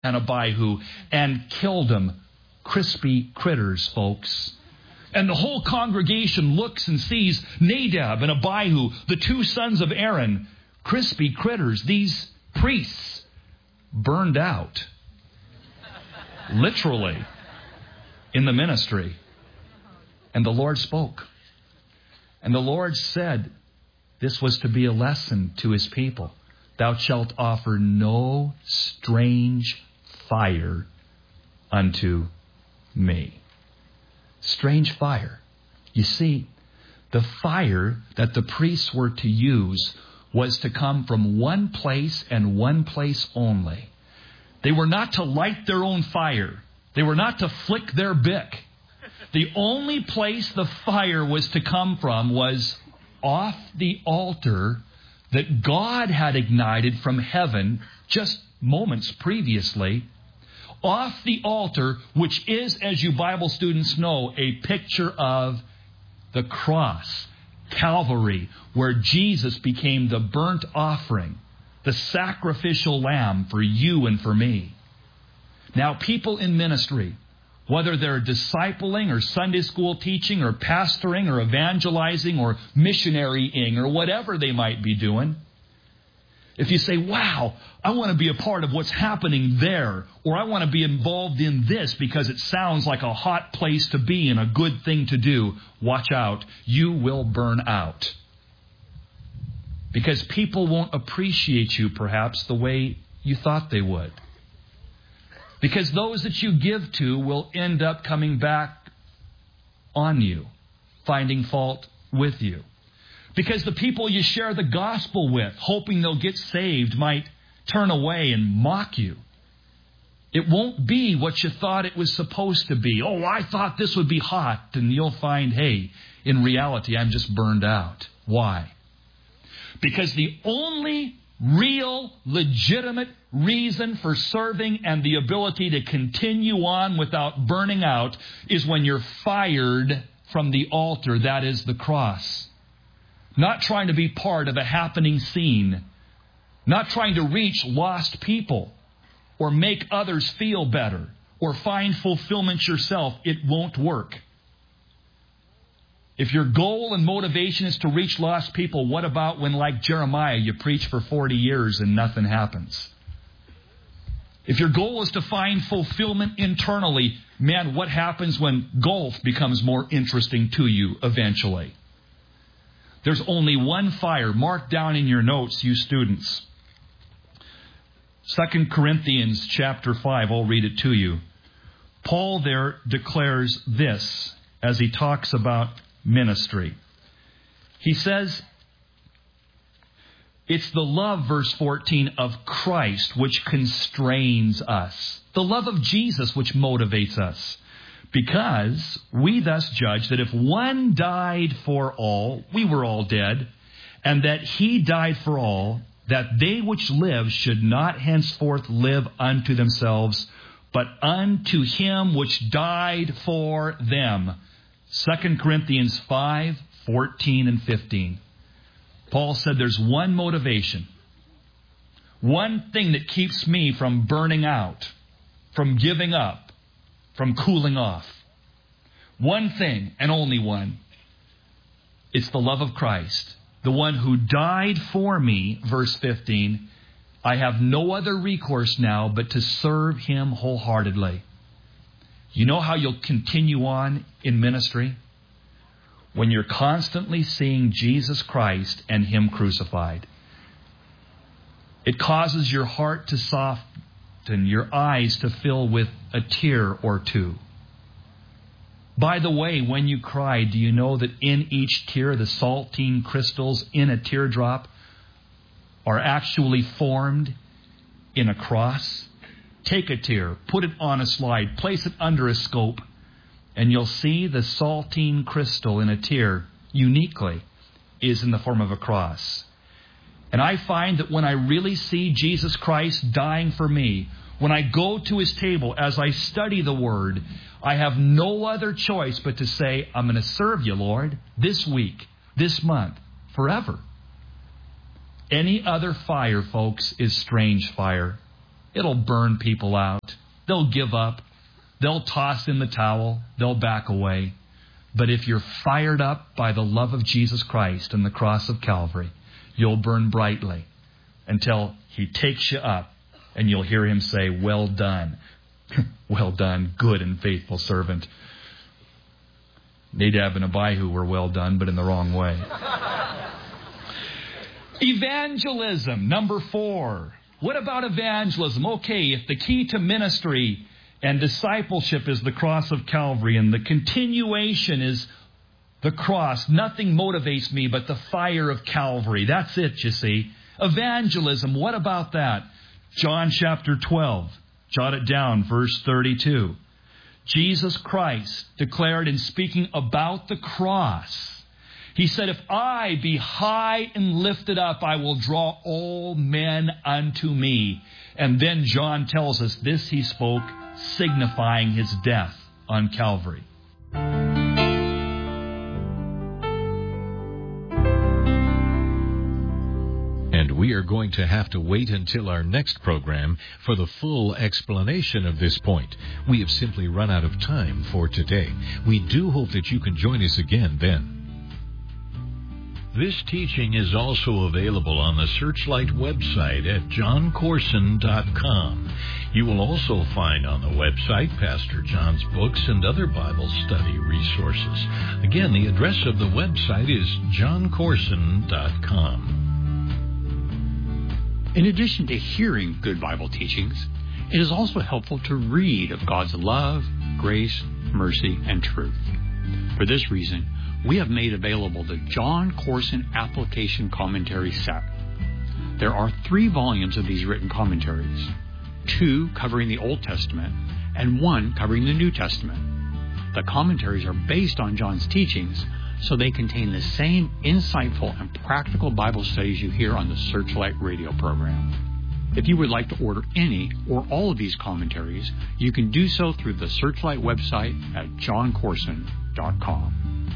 and Abihu and killed them. Crispy critters, folks. And the whole congregation looks and sees Nadab and Abihu, the two sons of Aaron, crispy critters, these priests, burned out. Literally, in the ministry. And the Lord spoke. And the Lord said, this was to be a lesson to His people. Thou shalt offer no strange fire unto me. Strange fire. You see, the fire that the priests were to use was to come from one place and one place only. They were not to light their own fire. They were not to flick their bick. The only place the fire was to come from was off the altar that God had ignited from heaven just moments previously. Off the altar, which is, as you Bible students know, a picture of the cross, Calvary, where Jesus became the burnt offering, the sacrificial lamb for you and for me. Now, people in ministry, whether they're discipling or Sunday school teaching or pastoring or evangelizing or missionarying or whatever they might be doing, if you say, wow, I want to be a part of what's happening there, or I want to be involved in this because it sounds like a hot place to be and a good thing to do, watch out. You will burn out. Because people won't appreciate you perhaps the way you thought they would. Because those that you give to will end up coming back on you, finding fault with you. Because the people you share the gospel with, hoping they'll get saved, might turn away and mock you. It won't be what you thought it was supposed to be. Oh, I thought this would be hot. And you'll find, hey, in reality, I'm just burned out. Why? Because the only real, legitimate reason for serving and the ability to continue on without burning out is when you're fired from the altar, that is the cross. Not trying to be part of a happening scene. Not trying to reach lost people or make others feel better or find fulfillment yourself. It won't work. If your goal and motivation is to reach lost people, what about when, like Jeremiah, you preach for 40 years and nothing happens? If your goal is to find fulfillment internally, man, what happens when golf becomes more interesting to you eventually? There's only one fire. Mark down in your notes, you students. 2 Corinthians chapter 5, I'll read it to you. Paul there declares this as he talks about ministry. He says, it's the love, verse 14, of Christ which constrains us. The love of Jesus which motivates us. Because we thus judge that if one died for all, we were all dead, and that He died for all, that they which live should not henceforth live unto themselves, but unto Him which died for them. 2 Corinthians 5, 14 and 15. Paul said there's one motivation, one thing that keeps me from burning out, from giving up, from cooling off. One thing and only one. It's the love of Christ. The one who died for me, verse 15. I have no other recourse now but to serve Him wholeheartedly. You know how you'll continue on in ministry? When you're constantly seeing Jesus Christ and Him crucified. It causes your heart to soften, your eyes to fill with a tear or two. By the way, when you cry, do you know that in each tear, the saltine crystals in a teardrop are actually formed in a cross? Take a tear, put it on a slide, place it under a scope, and you'll see the saltine crystal in a tear uniquely is in the form of a cross. And I find that when I really see Jesus Christ dying for me, when I go to His table, as I study the Word, I have no other choice but to say, I'm going to serve You, Lord, this week, this month, forever. Any other fire, folks, is strange fire. It'll burn people out. They'll give up. They'll toss in the towel. They'll back away. But if you're fired up by the love of Jesus Christ and the cross of Calvary, you'll burn brightly until He takes you up and you'll hear Him say, "Well done, well done, good and faithful servant." Nadab and Abihu were well done, but in the wrong way. Evangelism, number 4. What about evangelism? Okay, if the key to ministry and discipleship is the cross of Calvary and the continuation is the cross, nothing motivates me but the fire of Calvary. That's it, you see. Evangelism, what about that? John chapter 12, jot it down, verse 32. Jesus Christ declared in speaking about the cross, He said, "If I be high and lifted up, I will draw all men unto me." And then John tells us this He spoke, signifying His death on Calvary. And we are going to have to wait until our next program for the full explanation of this point. We have simply run out of time for today. We do hope that you can join us again then. This teaching is also available on the Searchlight website at johncorson.com. You will also find on the website Pastor John's books and other Bible study resources. Again, the address of the website is johncorson.com. In addition to hearing good Bible teachings, it is also helpful to read of God's love, grace, mercy, and truth. For this reason, we have made available the John Corson Application Commentary Set. There are 3 volumes of these written commentaries, 2 covering the Old Testament and 1 covering the New Testament. The commentaries are based on John's teachings, so they contain the same insightful and practical Bible studies you hear on the Searchlight radio program. If you would like to order any or all of these commentaries, you can do so through the Searchlight website at johncorson.com.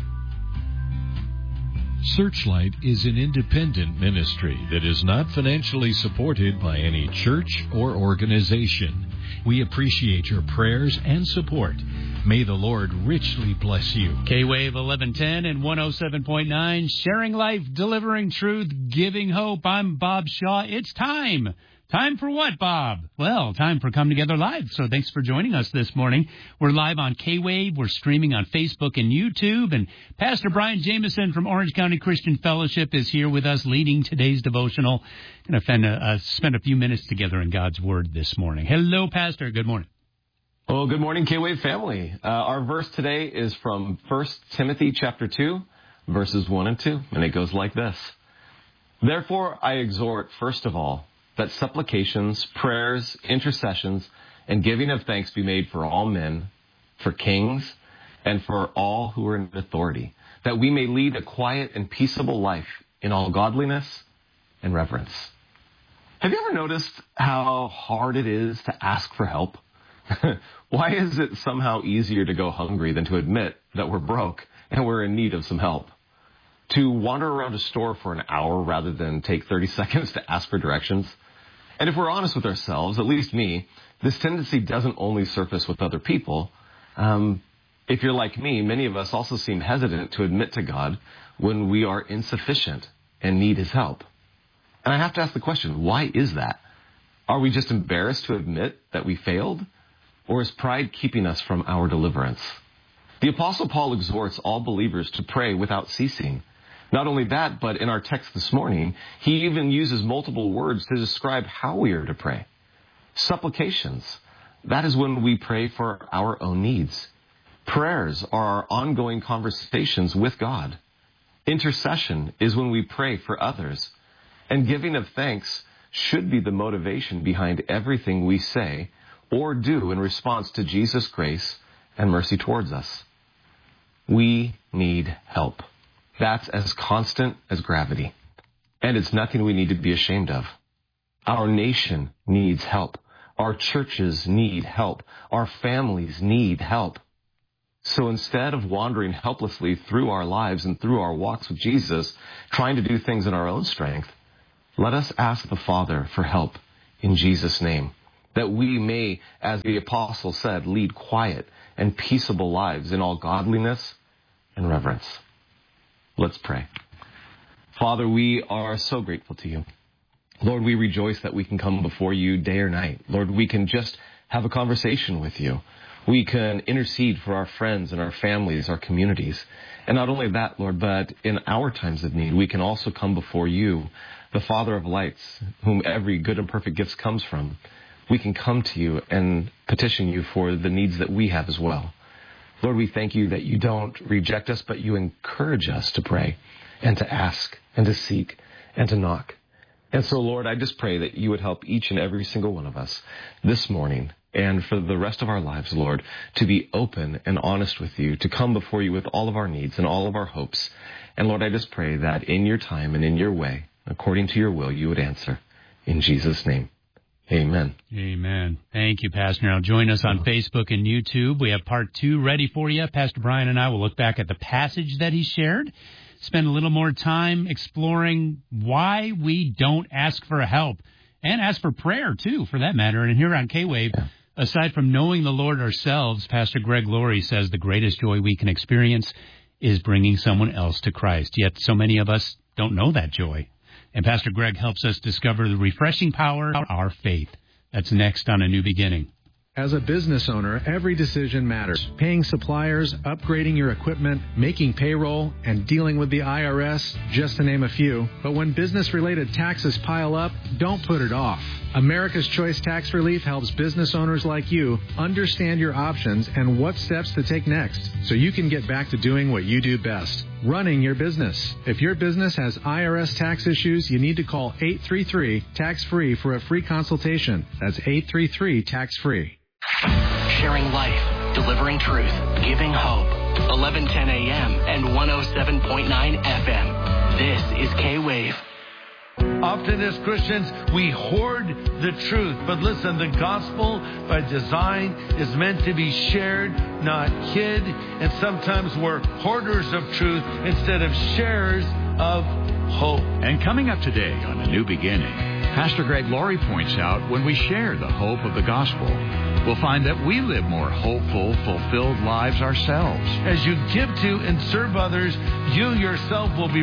Searchlight is an independent ministry that is not financially supported by any church or organization. We appreciate your prayers and support. May the Lord richly bless you. K-Wave 1110 and 107.9, sharing life, delivering truth, giving hope. I'm Bob Shaw. It's time. Time for what, Bob? Well, time for Come Together Live. So thanks for joining us this morning. We're live on K-Wave. We're streaming on Facebook and YouTube. And Pastor Brian Jameson from Orange County Christian Fellowship is here with us leading today's devotional. Going to spend a few minutes together in God's Word this morning. Hello, Pastor. Good morning. Well, good morning, K-Wave family. Our verse today is from 1 Timothy chapter 2, verses 1 and 2. And it goes like this. "Therefore, I exhort, first of all, that supplications, prayers, intercessions, and giving of thanks be made for all men, for kings, and for all who are in authority, that we may lead a quiet and peaceable life in all godliness and reverence." Have you ever noticed how hard it is to ask for help? Why is it somehow easier to go hungry than to admit that we're broke and we're in need of some help? To wander around a store for an hour rather than take 30 seconds to ask for directions? And if we're honest with ourselves, at least me, this tendency doesn't only surface with other people. If you're like me, many of us also seem hesitant to admit to God when we are insufficient and need His help. And I have to ask the question, why is that? Are we just embarrassed to admit that we failed? Or is pride keeping us from our deliverance? The Apostle Paul exhorts all believers to pray without ceasing. Not only that, but in our text this morning, he even uses multiple words to describe how we are to pray. Supplications, that is when we pray for our own needs. Prayers are our ongoing conversations with God. Intercession is when we pray for others. And giving of thanks should be the motivation behind everything we say or do in response to Jesus' grace and mercy towards us. We need help. That's as constant as gravity. And it's nothing we need to be ashamed of. Our nation needs help. Our churches need help. Our families need help. So instead of wandering helplessly through our lives and through our walks with Jesus, trying to do things in our own strength, let us ask the Father for help in Jesus' name. that we may, as the apostle said, lead quiet and peaceable lives in all godliness and reverence. Let's pray. Father, we are so grateful to you. Lord, we rejoice that we can come before you day or night. Lord, we can just have a conversation with you. We can intercede for our friends and our families, our communities. And not only that, Lord, but in our times of need, we can also come before you, the Father of lights, whom every good and perfect gift comes from. We can come to you and petition you for the needs that we have as well. Lord, we thank you that you don't reject us, but you encourage us to pray and to ask and to seek and to knock. And so, Lord, I just pray that you would help each and every single one of us this morning and for the rest of our lives, Lord, to be open and honest with you, to come before you with all of our needs and all of our hopes. And Lord, I just pray that in your time and in your way, according to your will, you would answer. In Jesus' name, amen. Amen. Thank you, Pastor. Now join us on Facebook and YouTube. We have part 2 ready for you. Pastor Brian and I will look back at the passage that he shared, spend a little more time exploring why we don't ask for help, and ask for prayer, too, for that matter. And here on K-Wave, aside from knowing the Lord ourselves, Pastor Greg Laurie says the greatest joy we can experience is bringing someone else to Christ. Yet so many of us don't know that joy. And Pastor Greg helps us discover the refreshing power of our faith. That's next on A New Beginning. As a business owner, every decision matters. Paying suppliers, upgrading your equipment, making payroll, and dealing with the IRS, just to name a few. But when business-related taxes pile up, don't put it off. America's Choice Tax Relief helps business owners like you understand your options and what steps to take next, so you can get back to doing what you do best, running your business. If your business has IRS tax issues, you need to call 833-TAX-FREE for a free consultation. That's 833-TAX-FREE. Sharing life, delivering truth, giving hope. 1110 a.m. and 107.9 FM. This is K-Wave. Often as Christians, we hoard the truth. But listen, the gospel by design is meant to be shared, not hid. And sometimes we're hoarders of truth instead of sharers of hope. And coming up today on A New Beginning, Pastor Greg Laurie points out when we share the hope of the gospel, we'll find that we live more hopeful, fulfilled lives ourselves. As you give to and serve others, you yourself will be